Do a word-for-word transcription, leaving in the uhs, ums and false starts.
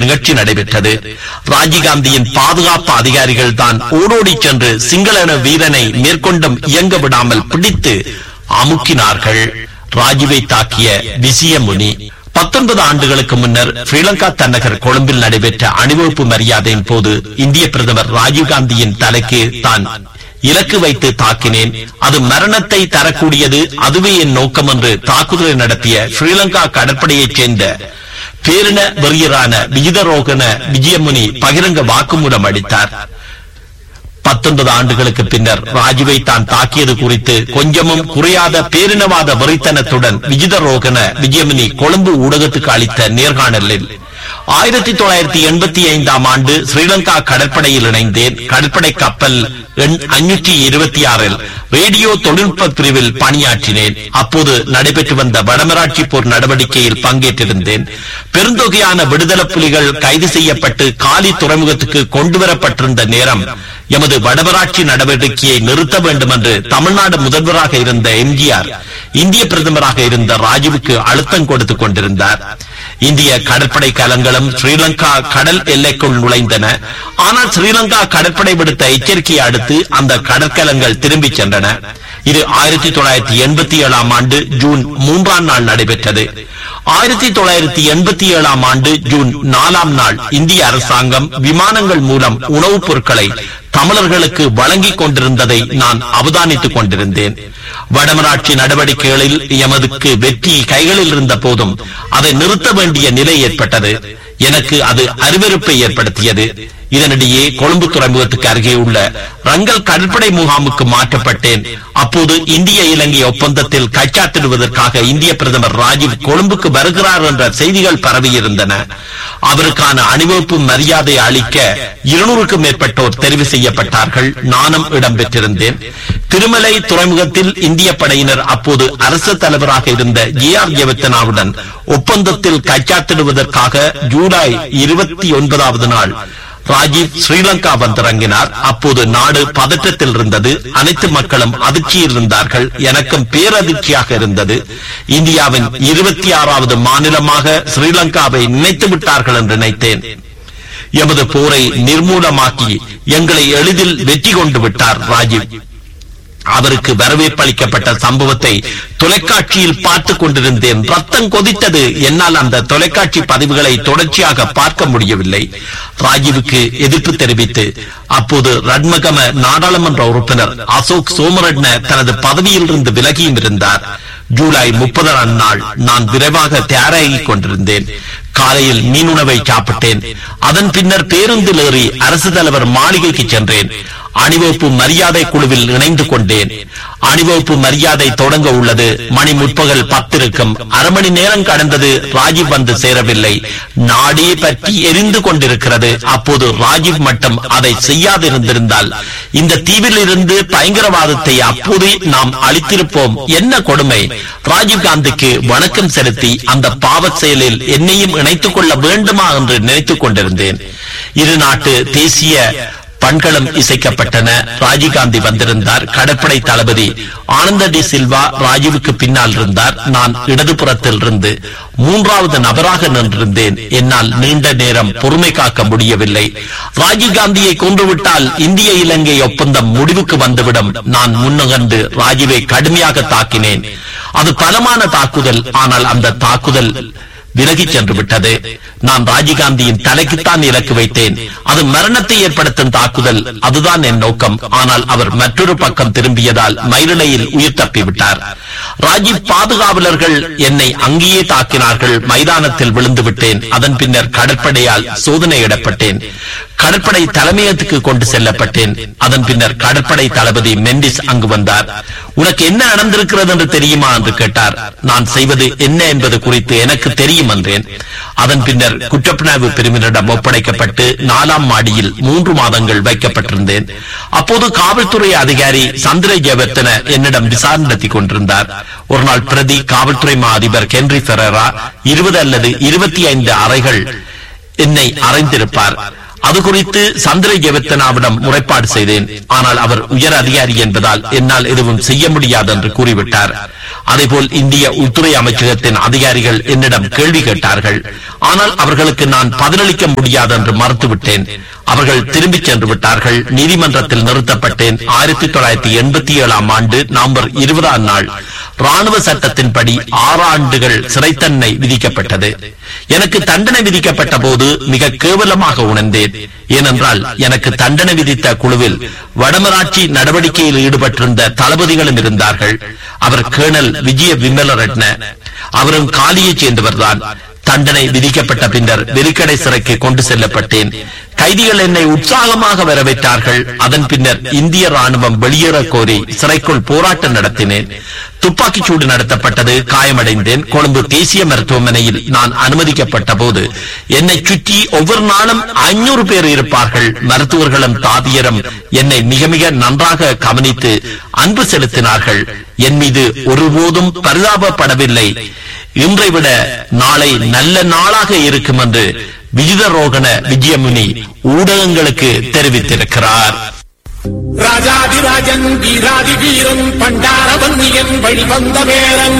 நிகழ்ச்சி நடைபெற்றது. ராஜீவ்காந்தியின் பாதுகாப்பு அதிகாரிகள் தான் ஓடோடி சென்று சிங்கள வீரனை மேற்கொண்டும் இயங்க விடாமல் பிடித்து அமுக்கினார்கள். ராஜீவை தாக்கிய விஜயமுனி பத்தொன்பது ஆண்டுகளுக்கு முன்னர் ஸ்ரீலங்கா தலைநகர் கொழும்பில் நடைபெற்ற அணிவகுப்பு மரியாதையின் போது இந்திய பிரதமர் ராஜீவ்காந்தியின் தலைக்கு தான் இலக்கு வைத்து தாக்கினேன். அது மரணத்தை தரக்கூடியது, அதுவே என் நோக்கம் என்று தாக்குதலை நடத்திய ஸ்ரீலங்கா கடற்படையைச் சேர்ந்த பேரின வெறியரான விஜிதரோகன விஜயமுனி பகிரங்க வாக்குமூலம் அளித்தார். பத்தொன்பது ஆண்டுகளுக்கு பின்னர் ராஜீவை தான் தாக்கியது குறித்து கொஞ்சமும் குறையாத பேரினவாத வெறித்தனத்துடன் விஜிதரோகன விஜயமுனி கொழும்பு ஊடகத்துக்கு அளித்த நேர்காணலில் ஆயிரத்தி தொள்ளாயிரத்தி எண்பத்தி ஐந்தாம் ஆண்டு ஸ்ரீலங்கா கடற்படையில் இணைந்தேன். கடற்படை கப்பல் அஞ்சூற்றி இருபத்தி ஆறில் ரேடியோ தொழில்நுட்ப பிரிவில் பணியாற்றினேன். அப்போது நடைபெற்று வந்த வடமராட்சி போர் நடவடிக்கையில் பங்கேற்றிருந்தேன். பெருந்தொகையான விடுதலை புலிகள் கைது செய்யப்பட்டு காலி துறைமுகத்துக்கு கொண்டுவரப்பட்டிருந்த நேரம் எமது வடமராட்சி நடவடிக்கையை நிறுத்த வேண்டும் என்று தமிழ்நாடு முதல்வராக இருந்த எம்ஜிஆர் இந்திய பிரதமராக இருந்த ராஜீவுக்கு அழுத்தம் கொடுத்துக் கொண்டிருந்தார். இந்திய கடற்படை கலங்களும் ஸ்ரீலங்கா கடல் எல்லைக்குள் நுழைந்தன. ஆனால் ஸ்ரீலங்கா கடற்படை விடுத்த எச்சரிக்கையை அடுத்து அந்த கடற்கலங்கள் திரும்பிச் சென்றன. இது ஆயிரத்தி தொள்ளாயிரத்தி எண்பத்தி ஏழாம் ஆண்டு ஜூன் மூன்றாம் நாள் நடைபெற்றது. ஆயிரத்தி தொள்ளாயிரத்தி எண்பத்தி ஏழாம் ஆண்டு ஜூன் நாலாம் நாள் இந்திய அரசாங்கம் விமானங்கள் மூலம் உணவுப் பொருட்களை தமிழர்களுக்கு வழங்கிக் கொண்டிருந்ததை நான் அவதானித்துக் கொண்டிருந்தேன். வடமராட்சி நடவடிக்கைகளில் எமதுக்கு வெற்றி கைகளில் இருந்த போதும் அதை நிறுத்த வேண்டிய நிலை ஏற்பட்டது. எனக்கு அது அருவருப்பை ஏற்படுத்தியது. இதனிடையே கொழும்பு துறைமுகத்துக்கு அருகே உள்ள ரங்கல் கடற்படை முகாமுக்கு மாற்றப்பட்டேன். அப்போது இந்திய இலங்கை ஒப்பந்தத்தில் கைச்சாத்திடுவதற்காக இந்திய பிரதமர் ராஜீவ் கொழும்புக்கு வருகிறார் என்ற செய்திகள் பரவியிருந்தன. அவருக்கான அணிவகுப்பு மரியாதை அளிக்க இருநூறுக்கும் மேற்பட்டோர் தெரிவு செய்யப்பட்டார்கள். நானும் இடம்பெற்றிருந்தேன். திருமலை துறைமுகத்தில் இந்திய படையினர் அப்போது அரசு தலைவராக இருந்த ஜே ஆர் ஜெயவர்தனாவுடன் ஒப்பந்தத்தில் கைச்சாத்திடுவதற்காக ஜூலை இருபத்தி ஒன்பதாவது நாள் ராஜீவ் ஸ்ரீலங்கா வந்திறங்கினார். அப்போது நாடு பதற்றத்தில் இருந்தது. அனைத்து மக்களும் அதிர்ச்சியில் இருந்தார்கள். எனக்கும் பேரதிர்ச்சியாக இருந்தது. இந்தியாவின் இருபத்தி ஆறாவது மாநிலமாக ஸ்ரீலங்காவை நினைத்து விட்டார்கள் என்று நினைத்தேன். எமது போரை நிர்மூலமாக்கி எங்களை எளிதில் வெற்றி கொண்டு விட்டார் ராஜீவ். அவருக்கு வரவேற்பளிக்கப்பட்ட சம்பவத்தை தொலைக்காட்சியில் பார்த்துக் கொண்டிருந்தேன். ரத்தம் கொதித்தது. என்னால் அந்த தொலைக்காட்சி பதிவுகளை தொடர்ச்சியாக பார்க்க முடியவில்லை. ராஜீவுக்கு எதிர்ப்பு தெரிவித்து அப்போது ரட்மகம நாடாளுமன்ற உறுப்பினர் அசோக் சோமரட்ன தனது பதவியில் இருந்து விலகியும் இருந்தார். ஜூலை முப்பதாம் நாள் நான் விரைவாக தயாராகிக் கொண்டிருந்தேன். காலையில் மீன் உணவை சாப்பிட்டேன். அதன் பின்னர் பேருந்தில் ஏறி அரசு தலைவர் மாளிகைக்கு சென்றேன். அணிவகுப்பு மரியாதை குழுவில் இணைந்து கொண்டேன். அணிவகுப்பு மரியாதை தொடங்க உள்ளது. மணி முற்பகல் பத்திருக்கும். அரை மணி நேரம் கடந்தது. ராஜீவ் வந்து சேரவில்லை. நாடே பற்றி எரிந்து கொண்டிருக்கிறது. அப்போது ராஜீவ் மட்டும் அதை செய்யாதிருந்திருந்தால் இந்த தீவில் இருந்து பயங்கரவாதத்தை அப்போதே நாம் அளித்திருப்போம். என்ன கொடுமை! ராஜீவ் காந்திக்கு வணக்கம் செலுத்தி அந்த பாவச் செயலில் என்னையும் இணைத்துக் கொள்ள வேண்டுமா என்று நினைத்துக் கொண்டிருந்தேன். இரு நாட்டு தேசிய பண்களும் இசைக்கப்பட்டன. ராஜீவ்காந்தி வந்திருந்தார். கடற்படை தளபதி ஆனந்த டி சில்வா ராஜீவுக்கு பின்னால் இருந்தார். நான் இடதுபுறத்தில் இருந்து மூன்றாவது நபராக நின்றிருந்தேன். என்னால் நீண்ட நேரம் பொறுமை காக்க முடியவில்லை. ராஜீவ்காந்தியை கொன்றுவிட்டால் இந்திய இலங்கை ஒப்பந்தம் முடிவுக்கு வந்துவிடும். நான் முன்னகர்ந்து ராஜீவை கடுமையாக தாக்கினேன். அது பலமான தாக்குதல். ஆனால் அந்த தாக்குதல் விலகி சென்று விட்டது. நான் ராஜீவ்காந்தியின் தலைக்குத்தான் இலக்கு வைத்தேன். அது மரணத்தை ஏற்படுத்தும் தாக்குதல். அதுதான் என் நோக்கம். ஆனால் அவர் மற்றொரு பக்கம் திரும்பியதால் மயிரிழையில் உயிர் தப்பிவிட்டார். ராஜீவ் பாதுகாவலர்கள் என்னை அங்கேயே தாக்கினார்கள். மைதானத்தில் விழுந்து விட்டேன். அதன் பின்னர் கடற்படையால் சோதனையிடப்பட்டேன். கடற்படை தலைமையகத்துக்கு கொண்டு செல்லப்பட்டேன். அதன் பின்னர் கடற்படை தளபதி மெண்டிஸ் அங்கு வந்தார். உனக்கு என்ன நடந்திருக்கிறது என்று தெரியுமா என்று கேட்டார். நான் செய்வது என்ன என்பது குறித்து எனக்கு தெரியும் என்றேன். அதன் பின்னர் குற்றப்புலனாய்வு பிரிவினரிடம் ஒப்படைக்கப்பட்டு நாலாம் மாடியில் மூன்று மாதங்கள் வைக்கப்பட்டிருந்தேன். அப்போது காவல்துறை அதிகாரி சந்திர ஜெயவர்தன என்னிடம் விசாரணை நடத்தி கொண்டிருந்தார். ஒரு நாள் பிரதி காவல்துறை மா அதிபர் ஹென்றி பெரேரா இருபது அல்லது இருபத்தி ஐந்து அறைகள் என்னை அறைந்திருப்பார். அது குறித்து சந்திர ஜெயவர்தனாவிடம் முறைப்பாடு செய்தேன். ஆனால் அவர் உயர் அதிகாரி என்பதால் என்னால் எதுவும் செய்ய முடியாது என்று கூறிவிட்டார். அதேபோல் இந்திய உள்துறை அமைச்சகத்தின் அதிகாரிகள் என்னிடம் கேள்வி கேட்டார்கள். ஆனால் அவர்களுக்கு நான் பதிலளிக்க முடியாது என்று மறுத்துவிட்டேன். அவர்கள் திரும்பிச் சென்று விட்டார்கள். நீதிமன்றத்தில் நிறுத்தப்பட்டேன். ஆயிரத்தி தொள்ளாயிரத்தி எண்பத்தி ஏழாம் ஆண்டு நவம்பர் இருபதாம் நாள் ராணுவ சட்டத்தின்படி ஆறு ஆண்டுகள் சிறை தண்டனை விதிக்கப்பட்டது. எனக்கு தண்டனை விதிக்கப்பட்ட போது மிக கேவலமாக உணர்ந்தேன். ஏனென்றால் எனக்கு தண்டனை விதித்த குழுவில் வடமராட்சி நடவடிக்கையில் ஈடுபட்டிருந்த தளபதிகளும் இருந்தார்கள். அவர் கேர்னல் விஜய விமலரட்ன, அவரும் காலியைச் சேர்ந்தவர்தான். தண்டனை விதிக்கப்பட்ட பின்னர் வெறிக்கடை சிறைக்கு கொண்டு செல்லப்பட்டேன். கைதிகள் என்னை உற்சாகமாக வரவேற்றார்கள். அதன் பின்னர் இந்திய ராணுவம் வெளியேற கோரி சிறைக்குள் போராட்டம் நடத்தினேன். துப்பாக்கிச் சூடு நடத்தப்பட்டது. காயமடைந்தேன். கொழும்பு தேசிய மருத்துவமனையில் நான் அனுமதிக்கப்பட்ட போது என்னை சுற்றி ஒவ்வொரு நாளும் ஐநூறு பேர் இருப்பார்கள். மருத்துவர்களும் தாதியரும் என்னை மிக மிக நன்றாக கவனித்து அன்பு செலுத்தினார்கள். என் மீது ஒருபோதும் பரிதாபப்படவில்லை. இன்றை விட நாளை நல்ல நாளாக இருக்கும் என்று விஜிதரோகண விஜயமுனி ஊடகங்களுக்கு தெரிவித்திருக்கிறார். ராஜாதிராஜன் வீராதி வீரன் பண்டாரவன்னியன் வழிவந்த வேளன்